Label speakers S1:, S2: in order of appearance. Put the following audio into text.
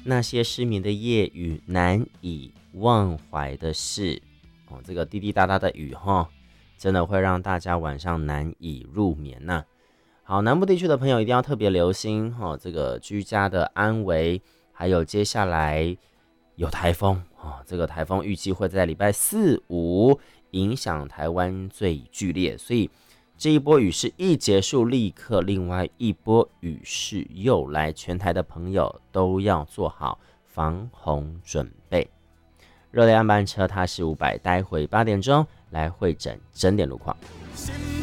S1: 那些失眠的夜与难以忘怀的事。这个滴滴答答的雨真的会让大家晚上难以入眠呐。好，南部地区的朋友一定要特别留心这个居家的安危，还有接下来有台风这个台风预计会在礼拜4、5影响台湾最剧烈，所以这一波雨势一结束，立刻另外一波雨势又来，全台的朋友都要做好防洪准备。热烈安班车它是500，待会8点钟来会诊整点路况。